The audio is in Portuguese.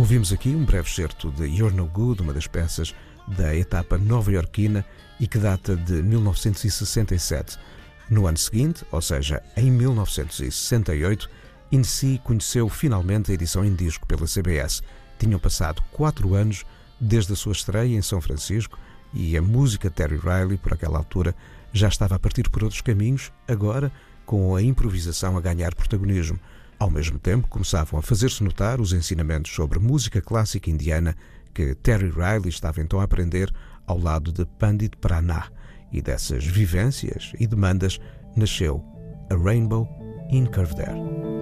Ouvimos aqui um breve excerto de You're No Good, uma das peças da etapa nova-iorquina e que data de 1967. No ano seguinte, ou seja, em 1968, In Si conheceu finalmente a edição em disco pela CBS. Tinham passado 4 anos desde a sua estreia em São Francisco e a música de Terry Riley, por aquela altura, já estava a partir por outros caminhos, agora com a improvisação a ganhar protagonismo. Ao mesmo tempo, começavam a fazer-se notar os ensinamentos sobre música clássica indiana que Terry Riley estava então a aprender ao lado de Pandit Pranah, e dessas vivências e demandas nasceu A Rainbow in Curved Air.